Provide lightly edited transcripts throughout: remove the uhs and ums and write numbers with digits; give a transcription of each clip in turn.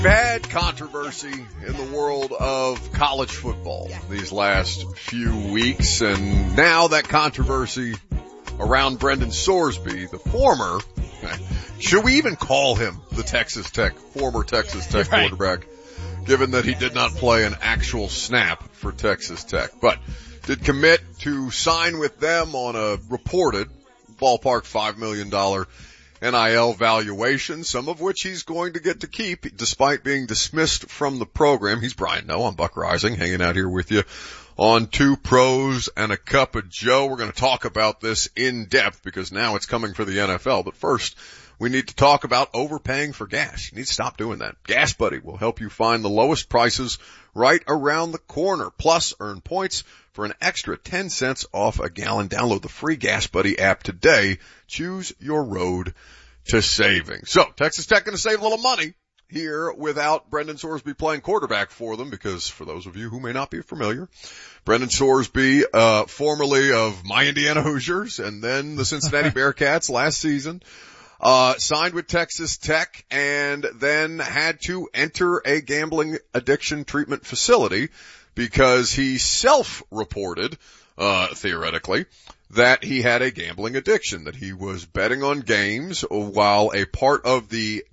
Bad controversy in the world of college football these last few weeks, and now that controversy around Brendan Sorsby, the former, should we even call him the former Texas Tech quarterback, given that he did not play an actual snap for Texas Tech, but did commit to sign with them on a reported ballpark $5 million NIL valuation, some of which he's going to get to keep despite being dismissed from the program. He's Brian Noe. I'm Buck Rising, hanging out here with you on Two Pros and a Cup of Joe. We're going to talk about this in depth because now it's coming for the NFL. But first, we need to talk about overpaying for gas. You need to stop doing that. Gas Buddy will help you find the lowest prices right around the corner. Plus, earn points for an extra 10 cents off a gallon. Download the free Gas Buddy app today. Choose your road to saving. So, Texas Tech going to save a little money here without Brendan Sorsby playing quarterback for them, because for those of you who may not be familiar, Brendan Sorsby, formerly of my Indiana Hoosiers and then the Cincinnati Bearcats last season, signed with Texas Tech and then had to enter a gambling addiction treatment facility because he self-reported, theoretically, that he had a gambling addiction, that he was betting on games while a part of the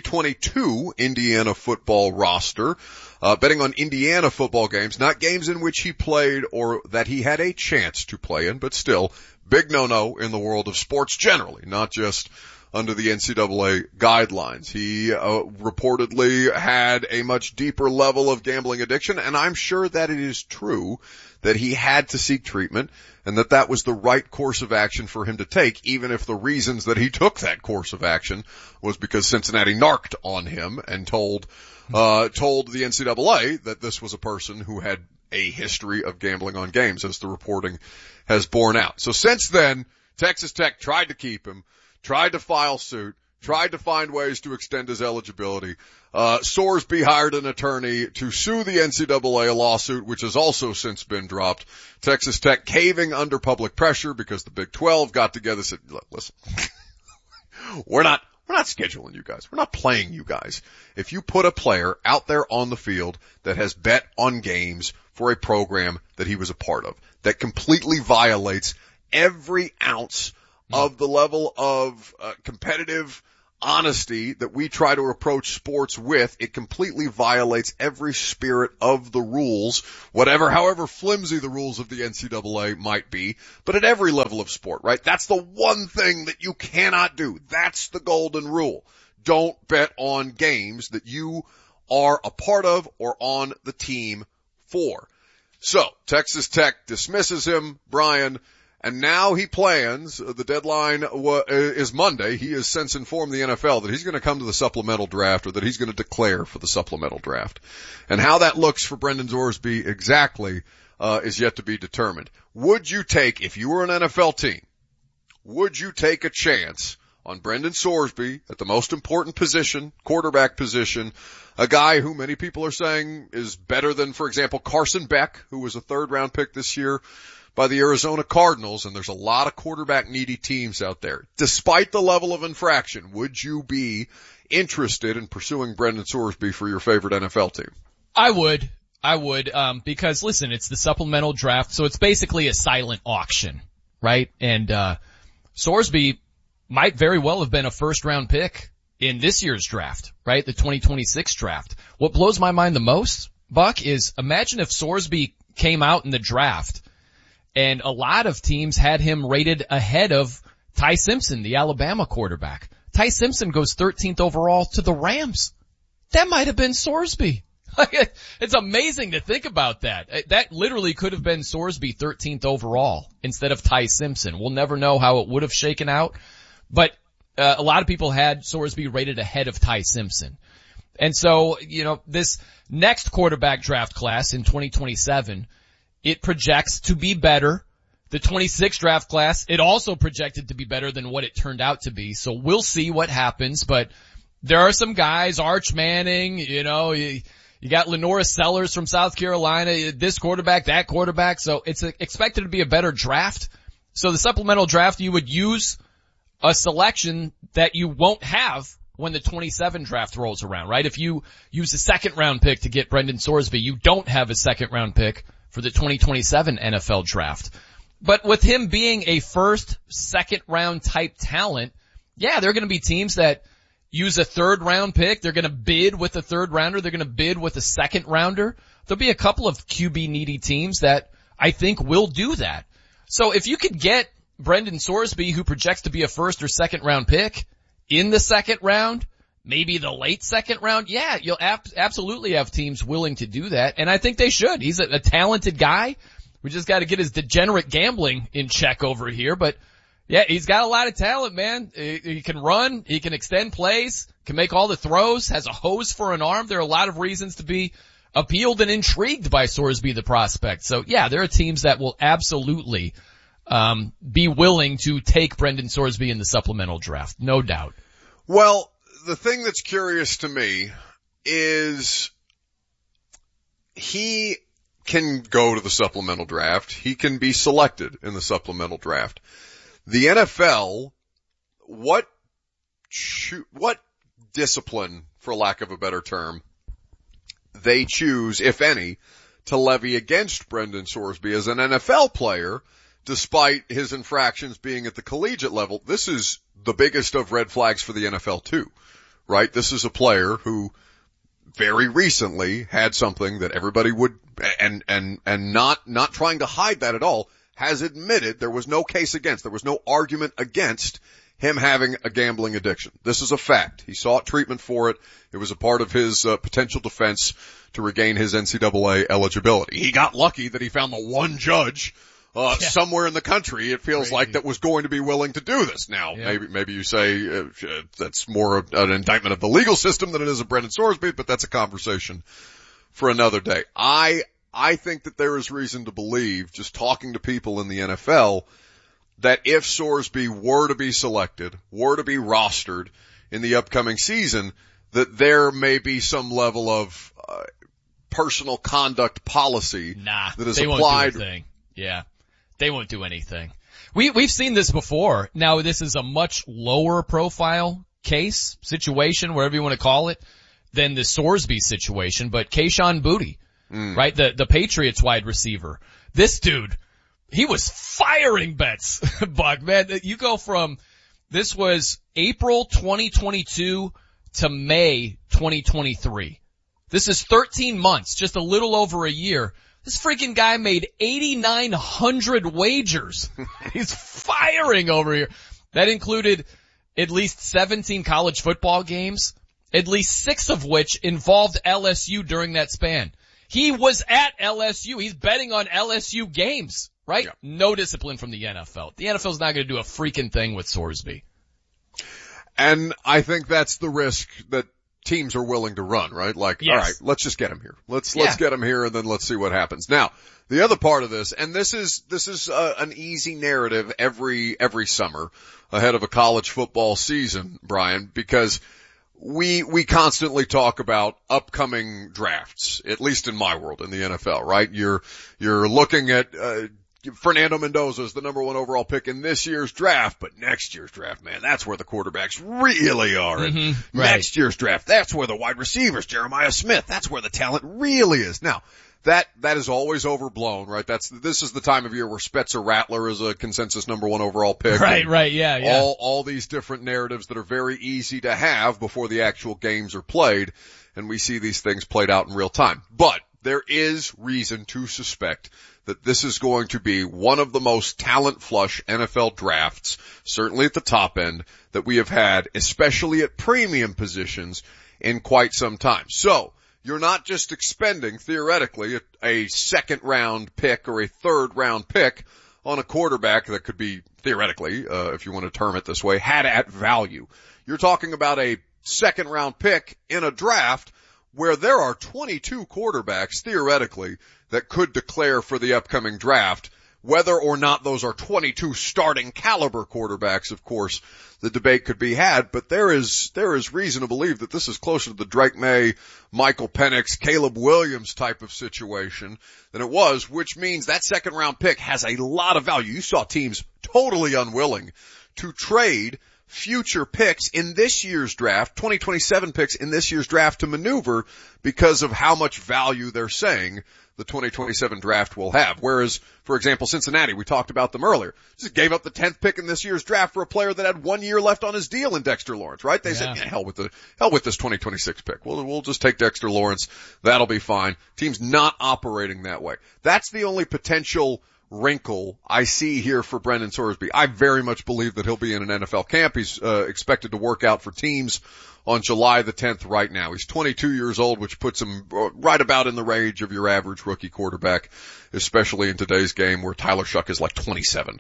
2022 Indiana football roster, betting on Indiana football games, not games in which he played or that he had a chance to play in, but still, big no-no in the world of sports generally, not just under the NCAA guidelines. He reportedly had a much deeper level of gambling addiction, and I'm sure that it is true that he had to seek treatment and that that was the right course of action for him to take, even if the reasons that he took that course of action was because Cincinnati narked on him and told the NCAA that this was a person who had a history of gambling on games, as the reporting has borne out. So since then, Texas Tech tried to keep him, tried to file suit, tried to find ways to extend his eligibility. Sorsby hired an attorney to sue the NCAA, a lawsuit which has also since been dropped. Texas Tech caving under public pressure because the Big 12 got together and said, listen, we're not scheduling you guys. We're not playing you guys. If you put a player out there on the field that has bet on games for a program that he was a part of, that completely violates every ounce of the level of competitive honesty that we try to approach sports with, it completely violates every spirit of the rules, however flimsy the rules of the NCAA might be, but at every level of sport, right? That's the one thing that you cannot do. That's the golden rule. Don't bet on games that you are a part of or on the team for. So, Texas Tech dismisses him, Brian, and now he plans, the deadline is Monday, he has since informed the NFL that he's going to come to the supplemental draft, or that he's going to declare for the supplemental draft. And how that looks for Brendan Sorsby exactly is yet to be determined. Would you take, if you were an NFL team, would you take a chance on Brendan Sorsby at the most important position, quarterback position, a guy who many people are saying is better than, for example, Carson Beck, who was a third-round pick this year by the Arizona Cardinals, and there's a lot of quarterback-needy teams out there. Despite the level of infraction, would you be interested in pursuing Brendan Sorsby for your favorite NFL team? I would, because listen, it's the supplemental draft, so it's basically a silent auction, right? And, Sorsby might very well have been a first-round pick in this year's draft, right? The 2026 draft. What blows my mind the most, Buck, is imagine if Sorsby came out in the draft and a lot of teams had him rated ahead of Ty Simpson, the Alabama quarterback. Ty Simpson goes 13th overall to the Rams. That might have been Sorsby. It's amazing to think about that. That literally could have been Sorsby 13th overall instead of Ty Simpson. We'll never know how it would have shaken out, but a lot of people had Sorsby rated ahead of Ty Simpson. And so, this next quarterback draft class in 2027, it projects to be better. The 26 draft class, it also projected to be better than what it turned out to be. So we'll see what happens, but there are some guys, Arch Manning, you got Lenora Sellers from South Carolina, this quarterback, that quarterback. So it's expected to be a better draft. So the supplemental draft, you would use a selection that you won't have when the 27 draft rolls around, right? If you use a second round pick to get Brendan Sorsby, you don't have a second round pick for the 2027 NFL draft. But with him being a first, second round type talent, yeah, there are going to be teams that use a third round pick. They're going to bid with a third rounder. They're going to bid with a second rounder. There'll be a couple of QB needy teams that I think will do that. So if you could get Brendan Sorsby, who projects to be a first or second round pick, in the second round, maybe the late second round, yeah, you'll absolutely have teams willing to do that, and I think they should. He's a talented guy. We just got to get his degenerate gambling in check over here, but yeah, he's got a lot of talent, man. He can run, he can extend plays, can make all the throws, has a hose for an arm. There are a lot of reasons to be appealed and intrigued by Sorsby, the prospect. So yeah, there are teams that will absolutely be willing to take Brendan Sorsby in the supplemental draft, no doubt. Well, the thing that's curious to me is he can go to the supplemental draft. He can be selected in the supplemental draft. The NFL, what discipline, for lack of a better term, they choose, if any, to levy against Brendan Sorsby as an NFL player, despite his infractions being at the collegiate level. This is the biggest of red flags for the NFL too, right? This is a player who very recently had something that everybody would, and not trying to hide that at all, has admitted there was no case against, there was no argument against him having a gambling addiction. This is a fact. He sought treatment for it. It was a part of his potential defense to regain his NCAA eligibility. He got lucky that he found the one judge somewhere in the country, it feels like, that was going to be willing to do this. Now, maybe you say that's more an indictment of the legal system than it is of Brendan Sorsby, but that's a conversation for another day. I think that there is reason to believe, just talking to people in the NFL, that if Sorsby were to be selected, were to be rostered in the upcoming season, that there may be some level of personal conduct policy that is applied. Won't do anything. Yeah. They won't do anything. We've seen this before. Now this is a much lower profile case, situation, whatever you want to call it, than the Sorsby situation, but Kayshon Boutte, right? The Patriots wide receiver. This dude, he was firing bets, Buck, man. You go from, this was April 2022 to May 2023. This is 13 months, just a little over a year. This freaking guy made 8,900 wagers. He's firing over here. That included at least 17 college football games, at least 6 of which involved LSU during that span. He was at LSU. He's betting on LSU games, right? Yeah. No discipline from the NFL. The NFL's not going to do a freaking thing with Sorsby. And I think that's the risk that teams are willing to run, right? Like, yes. All right, let's just get him here. Let's get him here and then let's see what happens. Now, the other part of this, and this is an easy narrative every summer ahead of a college football season, Brian, because we constantly talk about upcoming drafts, at least in my world, in the NFL, right? You're looking at, Fernando Mendoza is the number 1 overall pick in this year's draft, but next year's draft, man, that's where the quarterbacks really are. And next year's draft, that's where the wide receivers, Jeremiah Smith, that's where the talent really is. Now, that is always overblown, right? This is the time of year where Spencer Rattler is a consensus number 1 overall pick. Right, yeah. All these different narratives that are very easy to have before the actual games are played, and we see these things played out in real time. But there is reason to suspect that this is going to be one of the most talent flush NFL drafts, certainly at the top end, that we have had, especially at premium positions, in quite some time. So, you're not just expending, theoretically, a second round pick or a third round pick on a quarterback that could be, theoretically, if you want to term it this way, had at value. You're talking about a second round pick in a draft where there are 22 quarterbacks, theoretically, that could declare for the upcoming draft. Whether or not those are 22 starting caliber quarterbacks, of course, the debate could be had, but there is reason to believe that this is closer to the Drake May, Michael Penix, Caleb Williams type of situation than it was, which means that second round pick has a lot of value. You saw teams totally unwilling to trade future picks in this year's draft, 2027 picks in this year's draft to maneuver because of how much value they're saying the 2027 draft will have. Whereas, for example, Cincinnati, we talked about them earlier, just gave up the 10th pick in this year's draft for a player that had 1 year left on his deal in Dexter Lawrence, right? They said, hell with this 2026 pick. We'll just take Dexter Lawrence. That'll be fine. Team's not operating that way. That's the only potential wrinkle I see here for Brendan Sorsby. I very much believe that he'll be in an NFL camp. He's expected to work out for teams on July the 10th right now. He's 22 years old, which puts him right about in the range of your average rookie quarterback, especially in today's game where Tyler Shuck is like 27.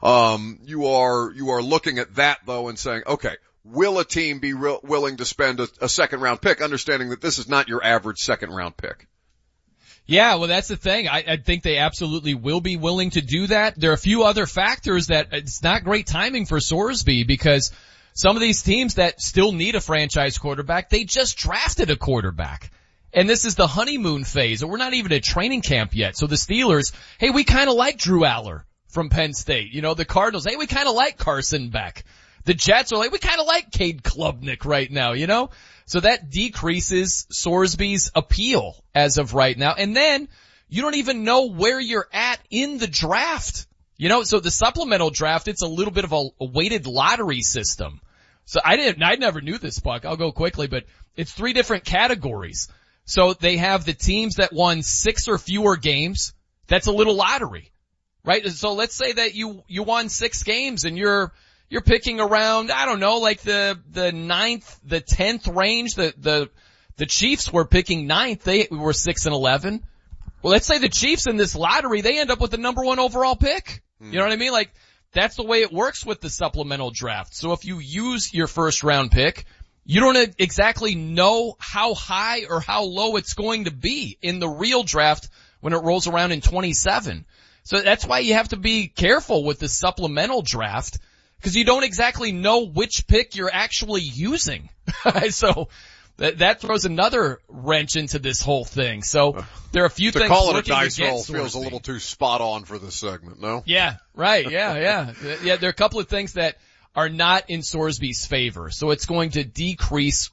You are looking at that though and saying, okay, will a team be willing to spend a second round pick, understanding that this is not your average second round pick? Yeah, well, that's the thing. I think they absolutely will be willing to do that. There are a few other factors that it's not great timing for Sorsby because some of these teams that still need a franchise quarterback, they just drafted a quarterback. And this is the honeymoon phase, and we're not even at training camp yet. So the Steelers, hey, we kind of like Drew Aller from Penn State. You know, the Cardinals, hey, we kind of like Carson Beck. The Jets are like, we kind of like Cade Klubnik right now, you know? So that decreases Sorsby's appeal as of right now. And then you don't even know where you're at in the draft. You know, so the supplemental draft, it's a little bit of a weighted lottery system. So I never knew this, Buck. I'll go quickly, but it's 3 different categories. So they have the teams that won 6 or fewer games. That's a little lottery, right? So let's say that you won 6 games and you're picking around, I don't know, like the 9th, the 10th range. The Chiefs were picking 9th. They were 6-11. Well, let's say the Chiefs in this lottery, they end up with the number 1 overall pick. You know what I mean? Like, that's the way it works with the supplemental draft. So if you use your first round pick, you don't exactly know how high or how low it's going to be in the real draft when it rolls around in 27. So that's why you have to be careful with the supplemental draft, because you don't exactly know which pick you're actually using. So that throws another wrench into this whole thing. So there are a few things. To call it a dice roll feels a little too spot on for this segment, no? Yeah, right. Yeah. There are a couple of things that are not in Sorsby's favor. So it's going to decrease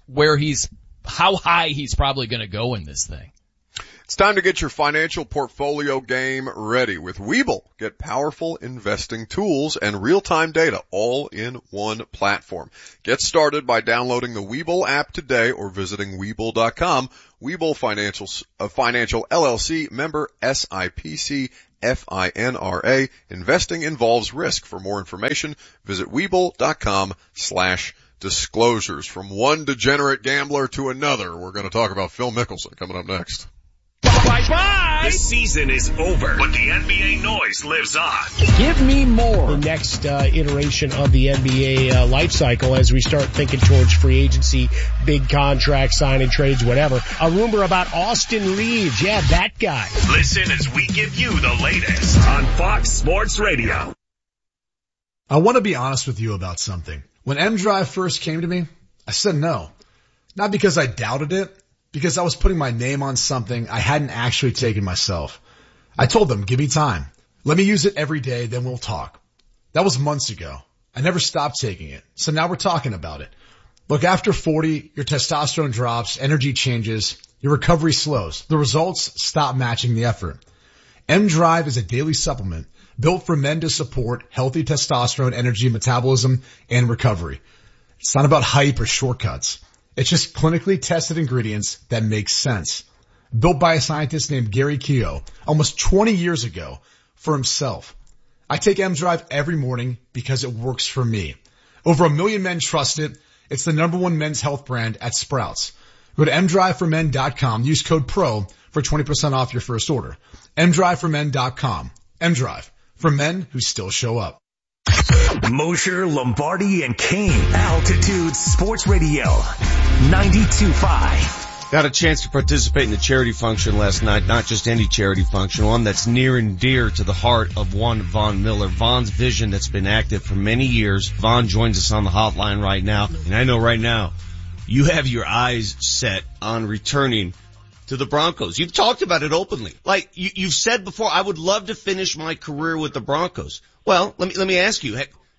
how high he's probably going to go in this thing. It's time to get your financial portfolio game ready with Webull. Get powerful investing tools and real-time data all in one platform. Get started by downloading the Webull app today or visiting Webull.com. Webull Financial LLC, member SIPC, FINRA. Investing involves risk. For more information, visit Webull.com/disclosures. From one degenerate gambler to another, we're going to talk about Phil Mickelson coming up next. Bye. The season is over, but the NBA noise lives on. Give me more. The next iteration of the NBA life cycle as we start thinking towards free agency, big contract signing trades, whatever. A rumor about Austin Reeves. Yeah, that guy. Listen as we give you the latest on Fox Sports Radio. I want to be honest with you about something. When M-Drive first came to me, I said no. Not because I doubted it, because I was putting my name on something I hadn't actually taken myself. I told them, give me time. Let me use it every day, then we'll talk. That was months ago. I never stopped taking it. So now we're talking about it. Look, after 40, your testosterone drops, energy changes, your recovery slows. The results stop matching the effort. M-Drive is a daily supplement built for men to support healthy testosterone, energy, metabolism, and recovery. It's not about hype or shortcuts. It's just clinically tested ingredients that make sense. Built by a scientist named Gary Keogh almost 20 years ago for himself. I take M-Drive every morning because it works for me. Over 1 million men trust it. It's the #1 men's health brand at Sprouts. Go to mdriveformen.com. Use code PRO for 20% off your first order. mdriveformen.com. M-Drive for men who still show up. Mosher, Lombardi, and Kane. Altitude Sports Radio. 92.5. Got a chance to participate in the charity function last night. Not just any charity function, one that's near and dear to the heart of one Von Miller. Von's vision that's been active for many years. Von joins us on the hotline right now. And I know right now you have your eyes set on returning to the Broncos. You've talked about it openly. Like you've said before, I would love to finish my career with the Broncos. Well, let me ask you,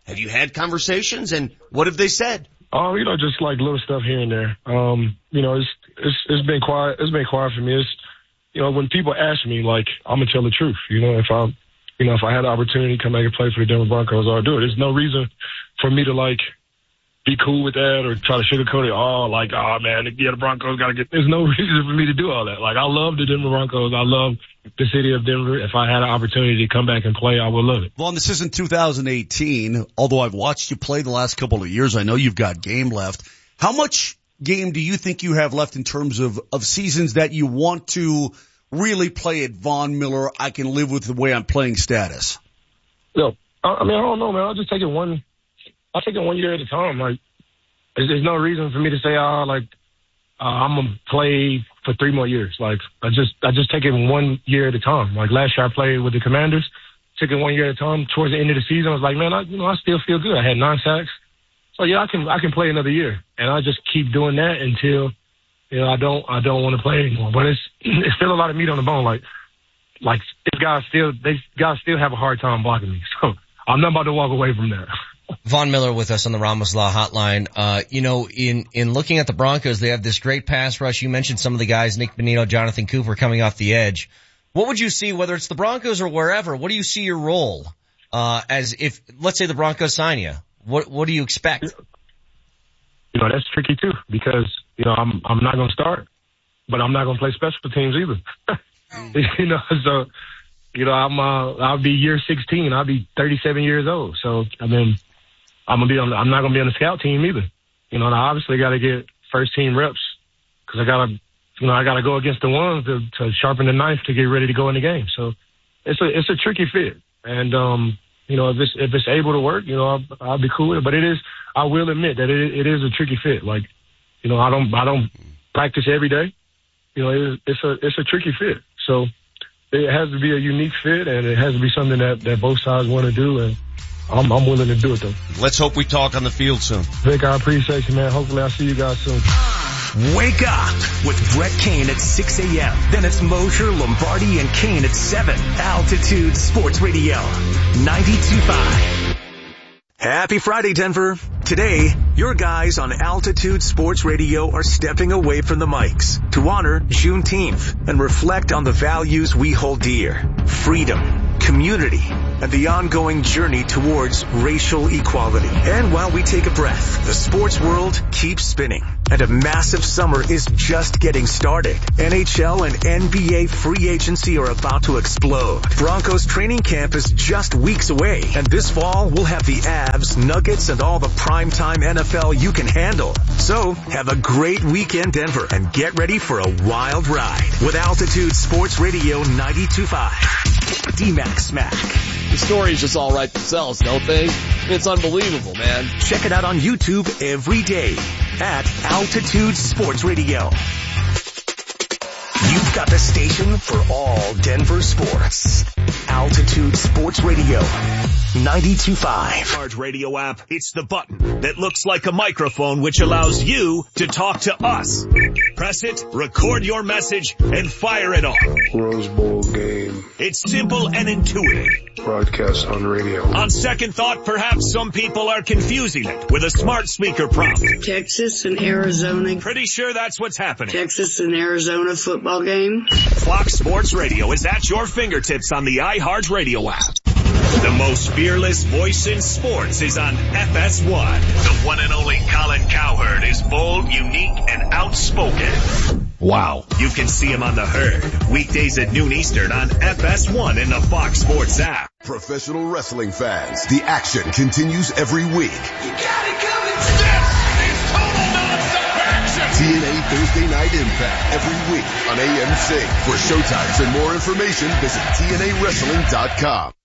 Have you had conversations, and what have they said? Just like little stuff here and there. It's been quiet. It's been quiet for me. It's, when people ask me, like, I'm gonna tell the truth. If I had the opportunity to come back and play for the Denver Broncos, I'll do it. There's no reason for me to like be cool with that or try to sugarcoat it. The Broncos got to get. There's no reason for me to do all that. Like, I love the Denver Broncos. I love the city of Denver. If I had an opportunity to come back and play, I would love it. Well, this isn't 2018. Although I've watched you play the last couple of years, I know you've got game left. How much game do you think you have left in terms of seasons that you want to really play at Von Miller? I can live with the way I'm playing status. No, I don't know, man. I'll just take it one year at a time. Like, there's no reason for me to say, I'm gonna play for 3 more years. Like, I just take it 1 year at a time. Like, last year I played with the Commanders, took it 1 year at a time. Towards the end of the season, I was like, man, I still feel good. I had 9 sacks. So yeah, I can play another year, and I just keep doing that until, I don't want to play anymore. But it's still a lot of meat on the bone. Like these guys still have a hard time blocking me. So I'm not about to walk away from that. Von Miller with us on the Ramos Law Hotline. In looking at the Broncos, they have this great pass rush. You mentioned some of the guys, Nick Bonito, Jonathan Cooper coming off the edge. What would you see, whether it's the Broncos or wherever, what do you see your role, as if, let's say the Broncos sign you? What do you expect? That's tricky too, because, I'm not going to start, but I'm not going to play special teams either. I'll be year 16. I'll be 37 years old. So, I'm not going to be on the scout team either. And I obviously got to get first team reps because I got to go against the ones to sharpen the knife to get ready to go in the game. So it's a tricky fit. And, if it's able to work, I'll be cool with it. But I will admit that it is a tricky fit. Like, I don't practice every day. It's a tricky fit. So it has to be a unique fit, and it has to be something that both sides want to do, and I'm willing to do it, though. Let's hope we talk on the field soon. Vic, I appreciate you, man. Hopefully I'll see you guys soon. Wake up with Brett Kane at 6 a.m. Then it's Mosher, Lombardi, and Kane at 7. Altitude Sports Radio, 92.5. Happy Friday, Denver. Today, your guys on Altitude Sports Radio are stepping away from the mics to honor Juneteenth and reflect on the values we hold dear: freedom, community, and the ongoing journey towards racial equality. And while we take a breath, the sports world keeps spinning, and a massive summer is just getting started. NHL and NBA free agency are about to explode. Broncos training camp is just weeks away, and this fall we'll have the Avs, Nuggets, and all the primetime NFL you can handle. So have a great weekend, Denver, and get ready for a wild ride with Altitude Sports Radio 92.5. D-Mac Smack. The stories just all write themselves, don't they? It's unbelievable, man. Check it out on YouTube every day at Altitude Sports Radio. You've got the station for all Denver sports. Altitude Sports Radio, 92.5. Large radio app. It's the button that looks like a microphone, which allows you to talk to us. Press it, record your message, and fire it off. Rose Bowl game. It's simple and intuitive. Broadcast on radio. On second thought, perhaps some people are confusing it with a smart speaker prompt. Texas and Arizona. Pretty sure that's what's happening. Texas and Arizona football game. Fox Sports Radio is at your fingertips on the iHeartRadio app. The most fearless voice in sports is on FS1. The one and only Colin Cowherd is bold, unique, and outspoken. Wow. You can see him on The Herd, weekdays at noon Eastern on FS1 in the Fox Sports app. Professional wrestling fans, the action continues every week. You got it coming. This is total nonstop action. TNA Thursday Night Impact every week on AMC. For showtimes and more information, visit TNAWrestling.com.